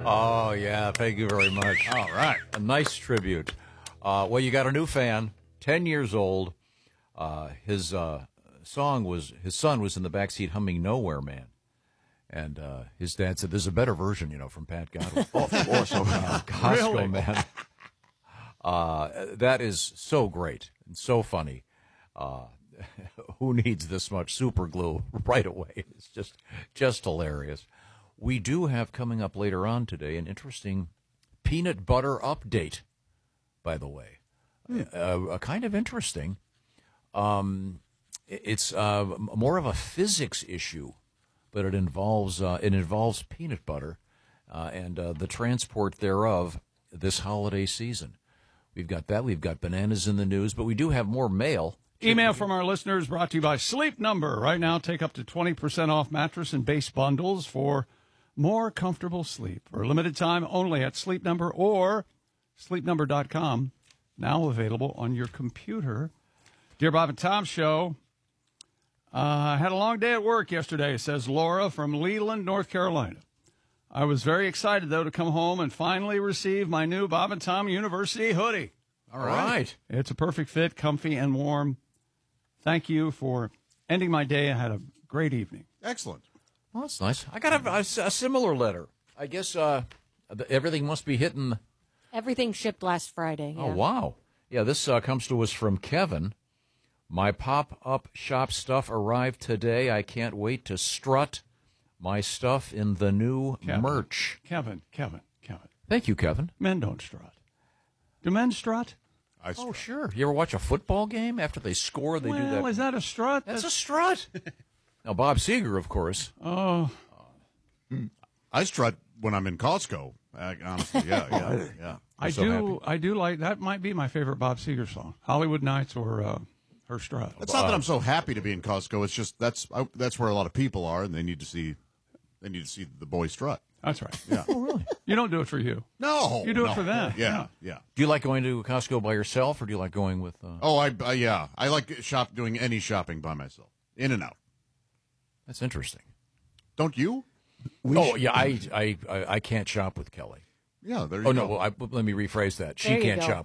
Oh, yeah. Thank you very much. All right. A nice tribute. Well, you got a new fan, 10 years old. His son was in the backseat humming Nowhere Man. And his dad said, there's a better version, from Pat Godwin. Of course. Costco Really? Man. That is so great and so funny. Who needs this much super glue right away? It's just hilarious. We do have coming up later on today an interesting peanut butter update, by the way. Kind of interesting. It's more of a physics issue, but it involves peanut butter and the transport thereof this holiday season. We've got that. We've got bananas in the news, but we do have more mail. Email from our listeners brought to you by Sleep Number. Right now, take up to 20% off mattress and base bundles for more comfortable sleep. For a limited time only at Sleep Number or sleepnumber.com. Now available on your computer. Dear Bob and Tom Show. I had a long day at work yesterday, says Laura from Leland, North Carolina. I was very excited, though, to come home and finally receive my new Bob and Tom University hoodie. All right. It's a perfect fit, comfy and warm. Thank you for ending my day. I had a great evening. Excellent. Well, that's nice. I got a similar letter. I guess everything must be hitting. Everything shipped last Friday. Yeah. Oh, wow. Yeah, this comes to us from Kevin. My pop-up shop stuff arrived today. I can't wait to strut my stuff in the new merch. Kevin. Thank you, Kevin. Men don't strut. Do men strut? Oh, sure. You ever watch a football game? After they score, they do that. Well, is that a strut? That's a strut. Now, Bob Seger, of course. Oh. I strut when I'm in Costco. Honestly, yeah. I do like, that might be my favorite Bob Seger song. Hollywood Nights or Her Strut. It's not that I'm so happy to be in Costco. It's just that's where a lot of people are, and they need to see the boy strut. That's right. Yeah. Oh, really? You don't do it for you. No. You do it for them. Yeah. Do you like going to Costco by yourself, or do you like going with? I like doing any shopping by myself, in and out. That's interesting. Don't you? I can't shop with Kelly. Yeah. There you Oh go. no. Well, let me rephrase that. She There you can't go. shop